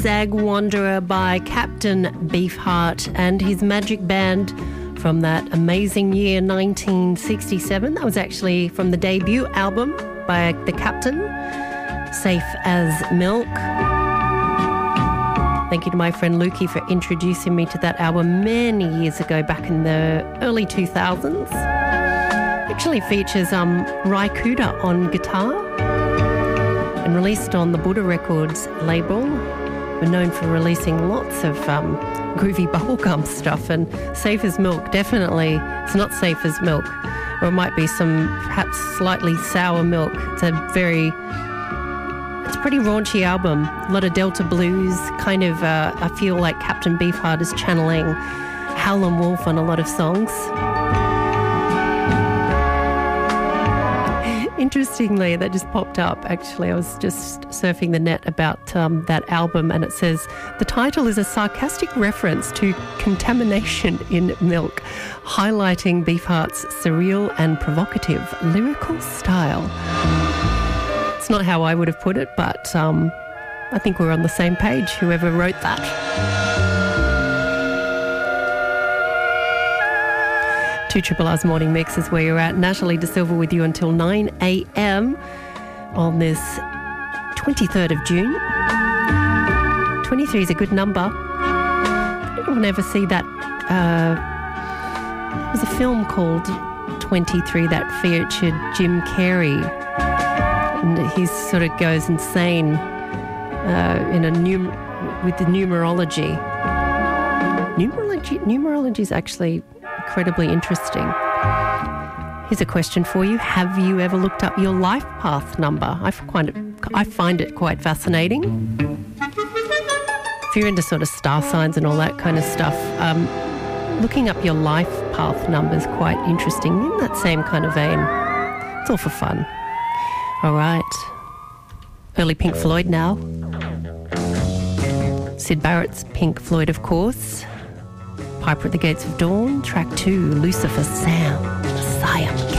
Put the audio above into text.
Zigzag Wanderer by Captain Beefheart and his magic band from that amazing year 1967. That was actually from the debut album by the Captain, Safe as Milk. Thank you to my friend Lukey for introducing me to that album many years ago, back in the early 2000s. Actually features Ry Cooder on guitar and released on the Buddha Records label. We're known for releasing lots of groovy bubblegum stuff, and Safe as Milk, definitely, it's not safe as milk, or it might be some perhaps slightly sour milk. It's a pretty raunchy album, a lot of Delta blues, kind of, I feel like Captain Beefheart is channeling Howlin' Wolf on a lot of songs. Interestingly, that just popped up, actually. I was just surfing the net about that album, and it says, the title is a sarcastic reference to contamination in milk, highlighting Beefheart's surreal and provocative lyrical style. It's not how I would have put it, but I think we're on the same page, whoever wrote that. 2RR's Morning Mix is where you're at. Natalie De Silva with you until 9 a.m. on this 23rd of June. 23 is a good number. I don't ever see that. There's a film called 23 that featured Jim Carrey. And he sort of goes insane with the numerology. Numerology is actually incredibly interesting. Here's a question for you. Have you ever looked up your life path number? I find it quite fascinating. If you're into sort of star signs and all that kind of stuff, looking up your life path number is quite interesting, in that same kind of vein. It's all for fun. All right. Early Pink Floyd now. Syd Barrett's Pink Floyd, of course. Piper at the Gates of Dawn, track 2, Lucifer Sound, Messiah.